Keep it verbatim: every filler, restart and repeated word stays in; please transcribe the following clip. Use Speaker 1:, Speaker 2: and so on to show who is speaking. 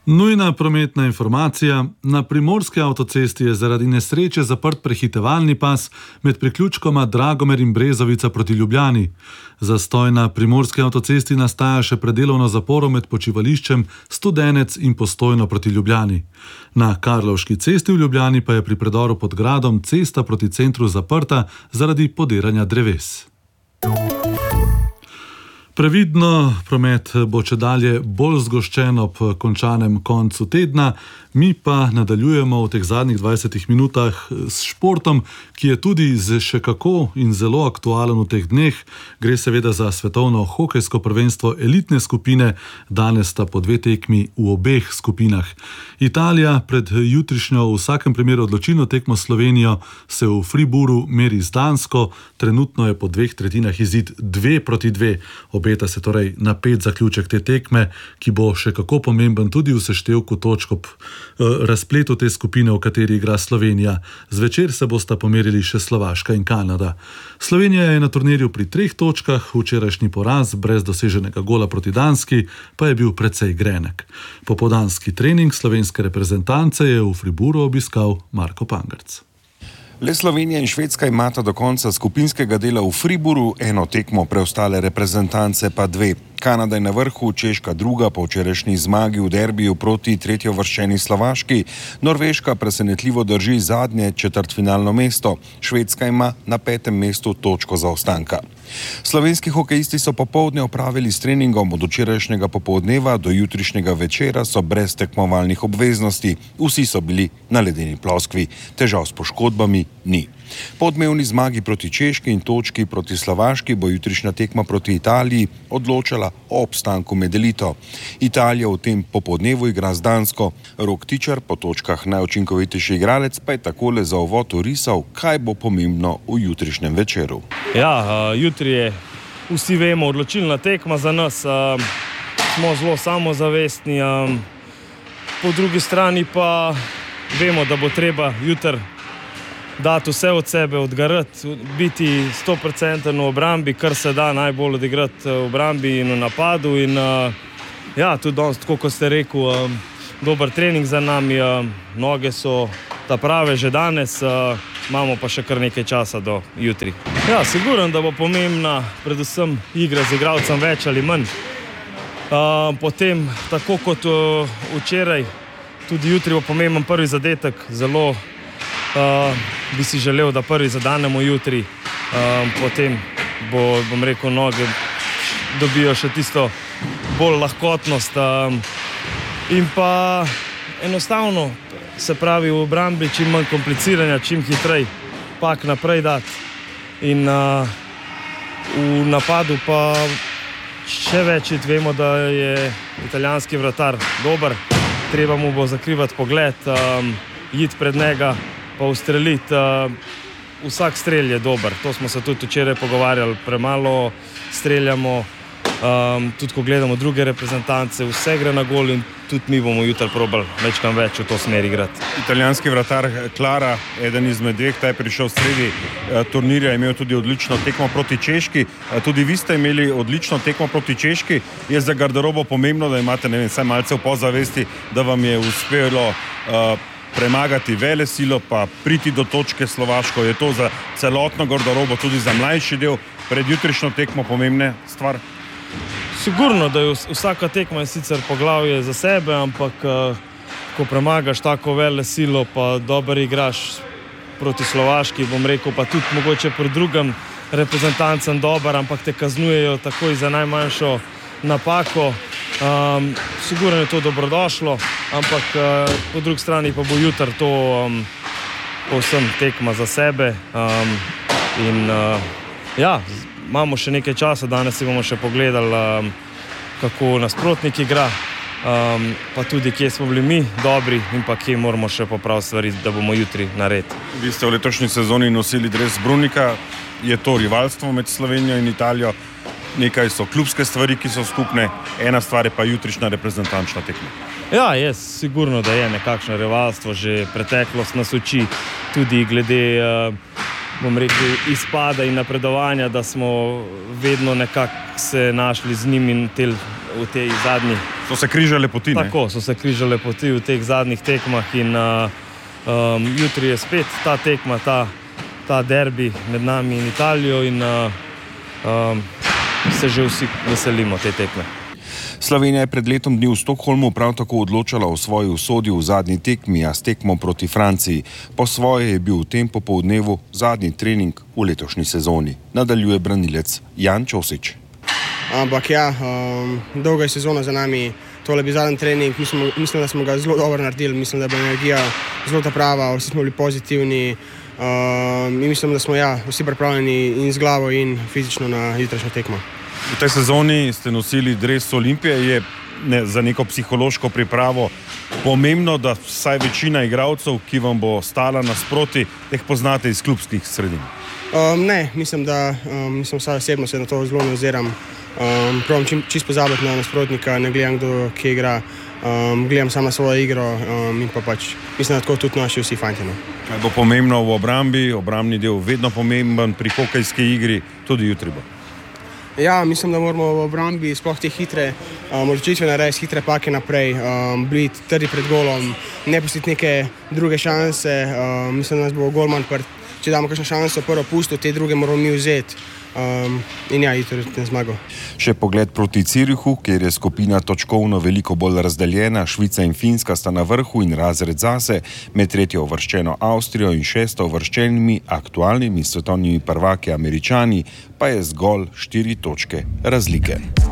Speaker 1: Nujna prometna informacija. Na primorski avtocesti je zaradi nesreče zaprt prehitevalni pas med priključkoma Dragomer in Brezovica proti Ljubljani. Zastoj na primorski avtocesti nastaja še pred delovno zaporo med počivališčem Studenec in Postojno proti Ljubljani. Na Karlovški cesti v Ljubljani pa je pri predoru pod gradom cesta proti centru zaprta zaradi podiranja dreves. Previdno, promet bo čedalje bolj zgoščen ob končanem koncu tedna, mi pa nadaljujemo v teh zadnjih dvajsetih minutah s športom, ki je tudi še kako in zelo aktualen v teh dneh. Gre seveda za svetovno hokejsko prvenstvo elitne skupine, danes sta po dve tekmi v obeh skupinah. Italija pred jutrišnjo v vsakem primeru odločilno tekmo Slovenijo se v Fribourgu meri z Dansko, trenutno je po dveh tretjinah izid dve proti dve. Obeta se torej napet zaključek te tekme, ki bo še kako pomemben tudi v seštevku točk ob razpletu te skupine, v kateri igra Slovenija. Zvečer se bosta pomerili še Slovaška in Kanada. Slovenija je na turnirju pri treh točkah, včerajšnji poraz brez doseženega gola proti Danski pa je bil precej grenek. Popoldanski trening slovenske reprezentance je v Fribourgu obiskal Marko Pangerc.
Speaker 2: Le Slovenija in Švedska imata do konca skupinskega dela v Fribourgu eno tekmo, preostale reprezentance pa dve. Kanada je na vrhu, Češka druga po včerajšnji zmagi v derbiju proti tretjeuvrščeni Slovaški, Norveška presenetljivo drži zadnje četrtfinalno mesto, Švedska ima na petem mestu točko zaostanka. Slovenski hokejisti so popoldne opravili s treningom, od včerajšnjega popoldneva do jutrišnjega večera so brez tekmovalnih obveznosti, vsi so bili na ledeni ploskvi, težav s poškodbami ni. Po odmevni zmagi proti Češki in točki proti Slovaški bo jutrišnja tekma proti Italiji odločala o obstanku med elito. Italija v tem popoldnevu igra z Dansko. Rok Tičar, po točkah najučinkovitejši igralec, pa je takole za uvod orisal, kaj bo pomembno v jutrišnjem večeru.
Speaker 3: Ja, jutri je, vsi vemo, odločilna tekma za nas. Smo zelo samozavestni, po drugi strani pa vemo, da bo treba jutri dati vse od sebe, odgarati, biti sto procentno v obrambi, kar se da najbolj odigrati v obrambi in v napadu. In ja, tudi danes, tako kot ste rekel, dober trening za nami, noge so ta prave že danes, imamo pa še kar nekaj časa do jutri. Ja, sigurno, da bo pomembna predvsem igra z igralcem več ali manj. Potem, tako kot včeraj, tudi jutri bo pomemben prvi zadetek, zelo Uh, bi si želel, da prvi zadanemo jutri, uh, potem bo, bom rekel, noge dobijo še tisto bolj lahkotnost uh, in pa enostavno, se pravi, v obrambi čim manj kompliciranja, čim hitrej pak naprej dati in uh, v napadu pa še več, vemo, da je italijanski vratar dober, treba mu bo zakrivati pogled, um, iti pred njega pa ustreliti. Uh, vsak strelj je dober, to smo se tudi včeraj pogovarjali, premalo streljamo, um, tudi ko gledamo druge reprezentance, vse gre na gol in tudi mi bomo jutri probali večkam več v to smer igrati.
Speaker 2: Italijanski vratar Klara, eden izmed dveh, ta je prišel sredi uh, turnirja, je imel tudi odlično tekmo proti Češki, uh, tudi vi ste imeli odlično tekmo proti Češki, je za garderobo pomembno, da imate, ne vem, vsaj malce v pozavesti, da vam je uspelo uh, premagati vele silo, pa priti do točke Slovaško. Je to za celotno garderobo, tudi za mlajši del pred jutrišnjo tekmo pomembna stvar?
Speaker 3: Sigurno, da je vsaka tekma je sicer poglavje za sebe, ampak ko premagaš tako vele silo, pa dober igraš proti Slovaški, bom rekel, pa tudi mogoče pri drugem reprezentancem dober, ampak te kaznujejo takoj za najmanjšo napako. Um, sigurno je to dobrodošlo, ampak uh, po drugi strani pa bo jutri to um, povsem tekma za sebe um, in uh, ja, imamo še nekaj časa, danes si bomo še pogledali, um, kako nasprotnik igra, um, pa tudi kje smo bili mi dobri in pa kje moramo še popraviti stvari, da bomo jutri naredili.
Speaker 2: Vi ste v letošnji sezoni nosili dres Brunika, je to rivalstvo med Slovenijo in Italijo? Nekaj so klubske stvari, ki so skupne, ena stvar je pa jutrišnja reprezentančna tekma.
Speaker 3: Ja, je sigurno, da je nekakšno rivalstvo, že preteklost nas uči, tudi glede, bom rekel, izpada in napredovanja, da smo vedno nekako se našli z njimi in tel v tej zadnji.
Speaker 2: So se križale poti, ne?
Speaker 3: Tako, so se križale poti v teh zadnjih tekmah in uh, um, jutri je spet ta tekma, ta, ta derbi med nami in Italijo in uh, um, se že vsi veselimo te tekme.
Speaker 2: Slovenija je pred letom dni v Stockholmu prav tako odločala o svoji usodi v zadnji tekmi, a s tekmo proti Franciji. Po svoje je bil v tem popoldnevu zadnji trening v letošnji sezoni. Nadaljuje branilec Jan Čosič.
Speaker 4: Ampak ja, um, dolga je sezona za nami, tole bi zadnji trening, mislim, mislim, da smo ga zelo dobro naredili, mislim, da je bila energija zelo ta prava, vsi smo bili pozitivni um, in mislim, da smo ja, vsi pripravljeni in z glavo in fizično na jutrašnjo tekmo.
Speaker 2: V tej sezoni ste nosili dres Olimpije, je ne, za neko psihološko pripravo pomembno, da vsaj večina igralcev, ki vam bo stala nasproti, teh poznate iz klubskih sredin?
Speaker 4: Um, ne, mislim, da um, mislim, vsaj osebno se na to zelo ne oziram. Um, Probam čim, čist pozabiti na nasprotnika, ne gledam, kdo kje igra, um, gledam samo na svojo igro um, in pa pač mislim, da tako tudi naši vsi fanti. No.
Speaker 2: Kaj bo pomembno v obrambi, obrambni del vedno pomemben pri hokejski igri, tudi jutri bo?
Speaker 4: Ja, mislim, da moramo v obrambi sploh te hitre um, odločitve narediti, hitre pake naprej, um, biti trdi pred golom, ne pustiti neke druge šanse. Um, mislim, da nas bo golman, če damo kakšno šanso, prvo pusto, te druge moramo mi vzeti. Um, in ja, jutri na zmago.
Speaker 2: Še pogled proti Zürichu, kjer je skupina točkovno veliko bolj razdeljena. Švica in Finska sta na vrhu in razred zase, med tretjo uvrščeno Avstrijo in šesto uvrščenimi aktualnimi svetovnimi prvaki Američani pa je zgolj štiri točke razlike.